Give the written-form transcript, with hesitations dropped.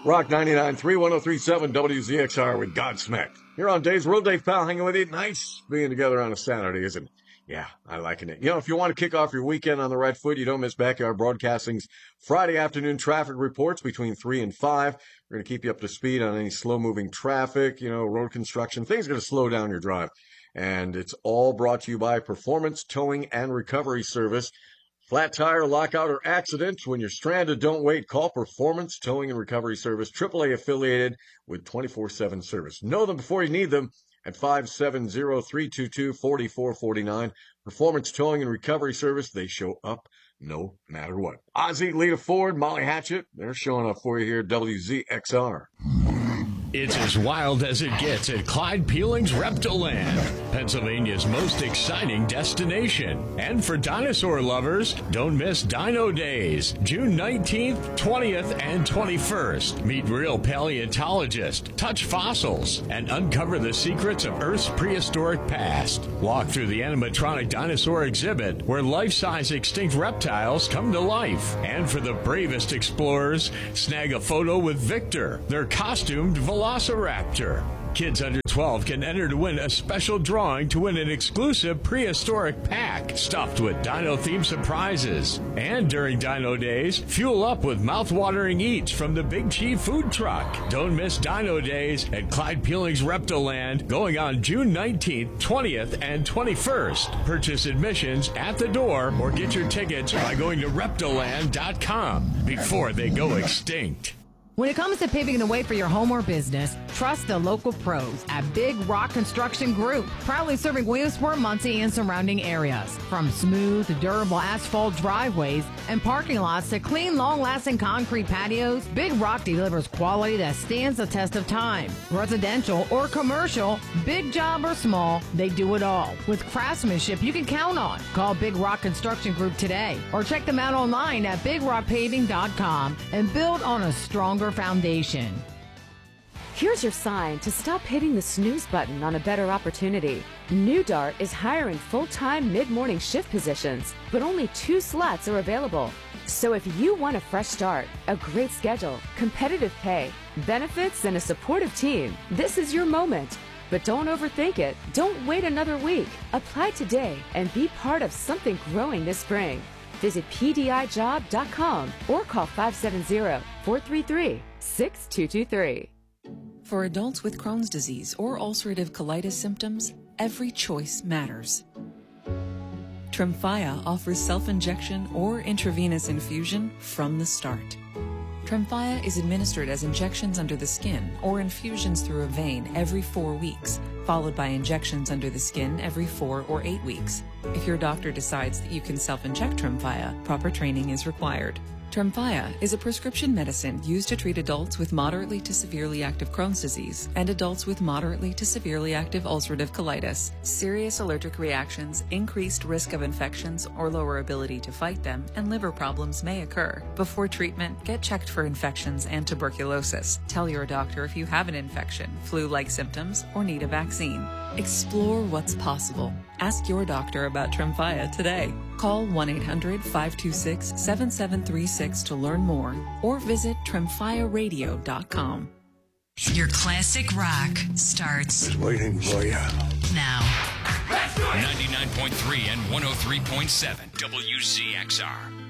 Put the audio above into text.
Rock 99.3, 103.7 WZXR with Godsmack. Here on Dave's World, Dave Powell hanging with you. Nice being together on a Saturday, isn't it? Yeah, I liking it. You know, if you want to kick off your weekend on the right foot, you don't miss Backyard Broadcasting's Friday afternoon traffic reports between 3 and 5. We're going to keep you up to speed on any slow-moving traffic, road construction, things going to slow down your drive. And it's all brought to you by Performance Towing and Recovery Service. Flat tire, lockout, or accident. When you're stranded, don't wait. Call Performance Towing and Recovery Service, AAA affiliated with 24/7 service. Know them before you need them at 570-322-4449. Performance Towing and Recovery Service. They show up no matter what. Ozzy, Lita Ford, Molly Hatchet, they're showing up for you here at WZXR. It's as wild as it gets at Clyde Peeling's Reptiland, Pennsylvania's most exciting destination. And for dinosaur lovers, don't miss Dino Days, June 19th, 20th, and 21st. Meet real paleontologists, touch fossils, and uncover the secrets of Earth's prehistoric past. Walk through the animatronic dinosaur exhibit, where life-size extinct reptiles come to life. And for the bravest explorers, snag a photo with Victor, their costumed Velociraptor. Kids under 12 can enter to win a special drawing to win an exclusive prehistoric pack stuffed with dino-themed surprises. And during Dino Days, fuel up with mouth-watering eats from the Big Chief food truck. Don't miss Dino Days at Clyde Peeling's Reptiland, going on June 19th, 20th, and 21st. Purchase admissions at the door or get your tickets by going to Reptiland.com before they go extinct. When it comes to paving the way for your home or business, trust the local pros at Big Rock Construction Group, proudly serving Williamsport, Muncie, and surrounding areas. From smooth, durable asphalt driveways and parking lots to clean, long-lasting concrete patios, Big Rock delivers quality that stands the test of time. Residential or commercial, big job or small, they do it all. With craftsmanship you can count on. Call Big Rock Construction Group today or check them out online at BigRockPaving.com and build on a stronger foundation. Here's your sign to stop hitting the snooze button on a better opportunity. New Dart is hiring full-time mid-morning shift positions, but only 2 slots are available. So if you want a fresh start, a great schedule, competitive pay, benefits, and a supportive team, this is your moment. But don't overthink it. Don't wait another week. Apply today and be part of something growing this spring. Visit PDIjob.com or call 570-433-6223. For adults with Crohn's disease or ulcerative colitis symptoms, every choice matters. Tremfya offers self-injection or intravenous infusion from the start. Tremfya is administered as injections under the skin or infusions through a vein every 4 weeks, followed by injections under the skin every 4 or 8 weeks. If your doctor decides that you can self-inject Tremfya, proper training is required. Tremfya is a prescription medicine used to treat adults with moderately to severely active Crohn's disease and adults with moderately to severely active ulcerative colitis. Serious allergic reactions, increased risk of infections or lower ability to fight them, and liver problems may occur. Before treatment, get checked for infections and tuberculosis. Tell your doctor if you have an infection, flu-like symptoms, or need a vaccine. Explore what's possible. Ask your doctor about Tremfya today. Call 1-800-526-7736 to learn more or visit tremfyaradio.com. Your classic rock starts Just waiting for you. now. 99.3 and 103.7 WZXR.